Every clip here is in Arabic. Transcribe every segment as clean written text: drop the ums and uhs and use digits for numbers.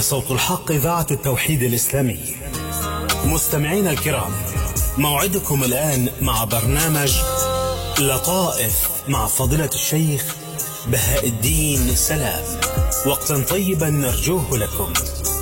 هنا صوت الحق إذاعة التوحيد الإسلامي. مستمعينا الكرام، موعدكم الآن مع برنامج لطائف مع فضيلة الشيخ بهاء الدين سلام. وقتا طيبا نرجوه لكم.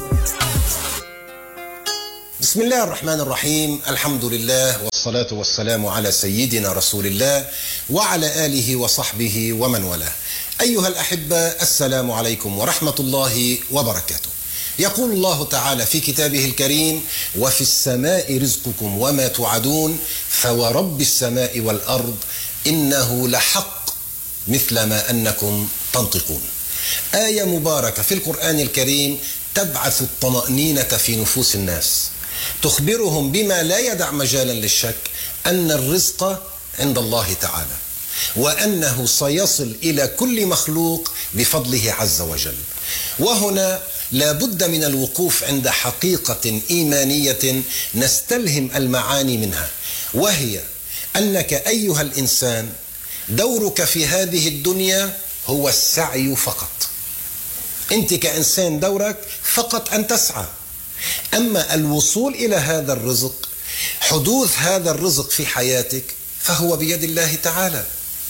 بسم الله الرحمن الرحيم. الحمد لله والصلاة والسلام على سيدنا رسول الله وعلى آله وصحبه ومن والاه. أيها الأحبة، السلام عليكم ورحمة الله وبركاته. يقول الله تعالى في كتابه الكريم: وفي السماء رزقكم وما توعدون فورب السماء والأرض إنه لحق مثل ما أنكم تنطقون. آية مباركة في القرآن الكريم تبعث الطمأنينة في نفوس الناس، تخبرهم بما لا يدع مجالا للشك أن الرزق عند الله تعالى، وأنه سيصل إلى كل مخلوق بفضله عز وجل. وهنا لا بد من الوقوف عند حقيقة إيمانية نستلهم المعاني منها، وهي أنك أيها الإنسان دورك في هذه الدنيا هو السعي فقط. أنت كإنسان دورك فقط أن تسعى، أما الوصول إلى هذا الرزق، حدوث هذا الرزق في حياتك، فهو بيد الله تعالى.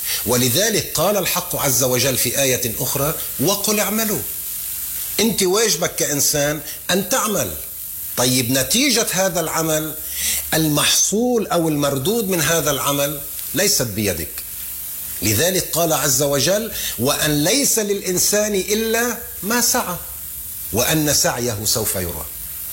ولذلك قال الحق عز وجل في آية أخرى: وقل اعملوا. أنت واجبك كإنسان أن تعمل. طيب نتيجة هذا العمل، المحصول أو المردود من هذا العمل ليست بيدك. لذلك قال عز وجل: وأن ليس للإنسان إلا ما سعى وأن سعيه سوف يرى.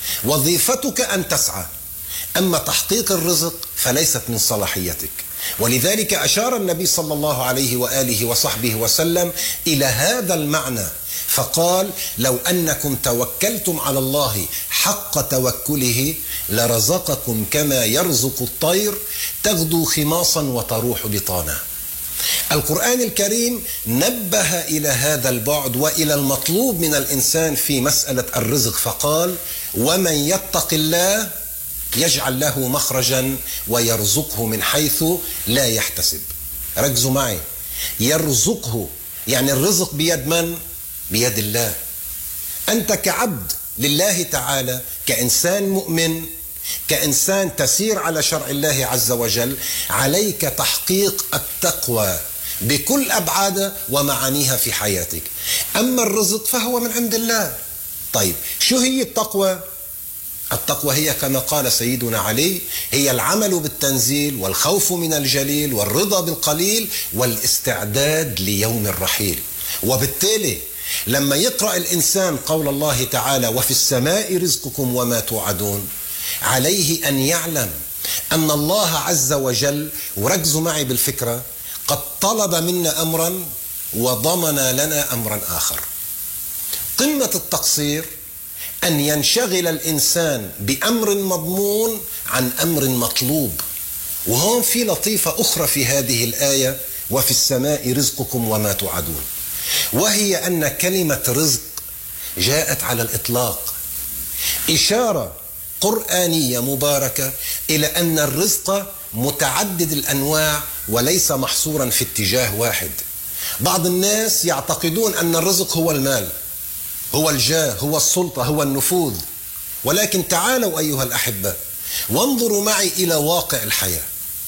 وظيفتك أن تسعى، أما تحقيق الرزق فليست من صلاحيتك. ولذلك أشار النبي صلى الله عليه وآله وصحبه وسلم إلى هذا المعنى فقال: لو أنكم توكلتم على الله حق توكله لرزقكم كما يرزق الطير تغدو خماصا وتروح بطانا. القرآن الكريم نبه إلى هذا البعد وإلى المطلوب من الإنسان في مسألة الرزق فقال: ومن يتق الله يجعل له مخرجا ويرزقه من حيث لا يحتسب. ركزوا معي، يرزقه يعني الرزق بيد من؟ بيد الله. أنت كعبد لله تعالى، كإنسان مؤمن، كإنسان تسير على شرع الله عز وجل، عليك تحقيق التقوى بكل أبعادها ومعانيها في حياتك. أما الرزق فهو من عند الله. طيب شو هي التقوى؟ التقوى هي كما قال سيدنا علي: هي العمل بالتنزيل والخوف من الجليل والرضا بالقليل والاستعداد ليوم الرحيل. وبالتالي لما يقرأ الإنسان قول الله تعالى: وفي السماء رزقكم وما توعدون، عليه أن يعلم أن الله عز وجل، وركزوا معي بالفكرة، قد طلب منا أمرا وضمن لنا أمرا آخر. قمة التقصير أن ينشغل الإنسان بأمر مضمون عن أمر مطلوب. وهون في لطيفة أخرى في هذه الآية: وفي السماء رزقكم وما توعدون، وهي أن كلمة رزق جاءت على الإطلاق، إشارة قرآنية مباركة إلى أن الرزق متعدد الأنواع وليس محصورا في اتجاه واحد. بعض الناس يعتقدون أن الرزق هو المال، هو الجاه، هو السلطة، هو النفوذ. ولكن تعالوا أيها الأحبة وانظروا معي إلى واقع الحياة.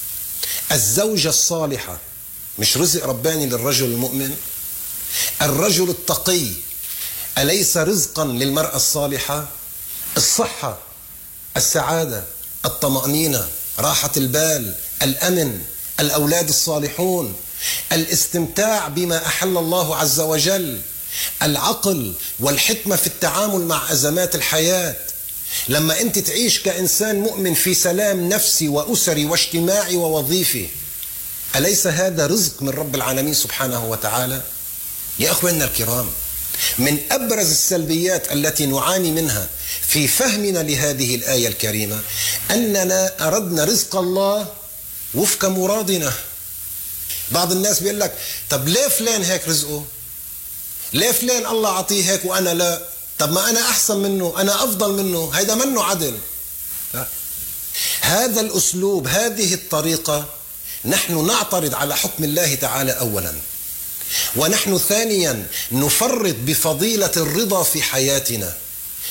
الزوجة الصالحة مش رزق رباني للرجل المؤمن؟ الرجل التقي أليس رزقا للمرأة الصالحة؟ الصحة، السعادة، الطمأنينة، راحة البال، الأمن، الأولاد الصالحون، الاستمتاع بما أحل الله عز وجل، العقل والحكمة في التعامل مع أزمات الحياة. لما أنت تعيش كإنسان مؤمن في سلام نفسي وأسري واجتماعي ووظيفي، أليس هذا رزق من رب العالمين سبحانه وتعالى؟ يا أخواننا الكرام، من أبرز السلبيات التي نعاني منها في فهمنا لهذه الآية الكريمة أننا أردنا رزق الله وفق مرادنا. بعض الناس بيقول لك: طب ليه فلان هيك رزقه؟ ليه فلان الله عطيه هيك وأنا لا؟ طب ما أنا أحسن منه، أنا أفضل منه، هيدا منه عدل. لا. هذا الأسلوب، هذه الطريقة، نحن نعترض على حكم الله تعالى أولا، ونحن ثانيا نفرط بفضيلة الرضا في حياتنا.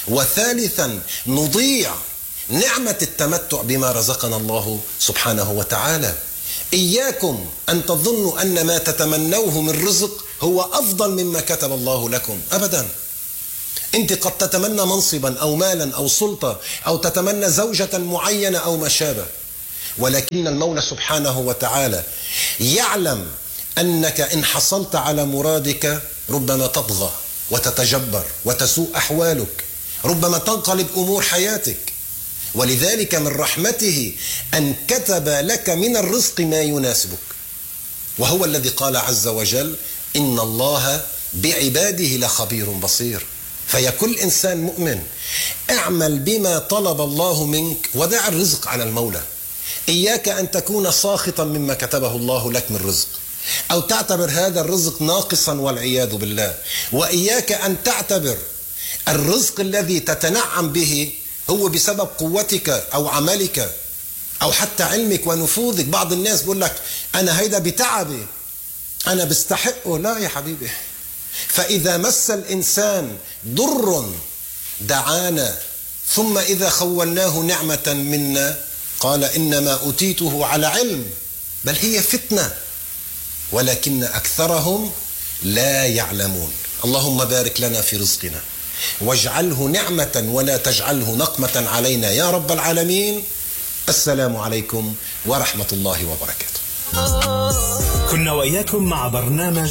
وثالثا نضيع نعمة التمتع بما رزقنا الله سبحانه وتعالى. إياكم أن تظنوا أن ما تتمنوه من رزق هو أفضل مما كتب الله لكم، أبدا. أنت قد تتمنى منصبا أو مالا أو سلطة أو تتمنى زوجة معينة أو ما شابه، ولكن المولى سبحانه وتعالى يعلم أنك إن حصلت على مرادك ربما تطغى وتتجبر وتسوء أحوالك، ربما تنقلب أمور حياتك. ولذلك من رحمته أن كتب لك من الرزق ما يناسبك، وهو الذي قال عز وجل: إن الله بعباده لخبير بصير. فيا كل إنسان مؤمن، اعمل بما طلب الله منك ودع الرزق على المولى. إياك أن تكون ساخطا مما كتبه الله لك من رزق، أو تعتبر هذا الرزق ناقصا والعياذ بالله. وإياك أن تعتبر الرزق الذي تتنعم به هو بسبب قوتك أو عملك أو حتى علمك ونفوذك. بعض الناس بيقول لك أنا هيدا بتعبي، أنا بستحقه. لا يا حبيبي، فإذا مس الإنسان ضر دعانا، ثم إذا خولناه نعمة منا قال إنما أوتيته على علم، بل هي فتنة ولكن أكثرهم لا يعلمون. اللهم بارك لنا في رزقنا واجعله نعمة ولا تجعله نقمة علينا يا رب العالمين. السلام عليكم ورحمة الله وبركاته. كنا وإياكم مع برنامج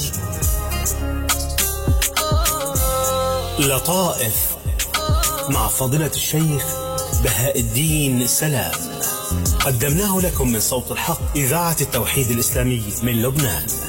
لطائف مع فضيلة الشيخ بهاء الدين سلام، قدمناه لكم من صوت الحق إذاعة التوحيد الإسلامي من لبنان.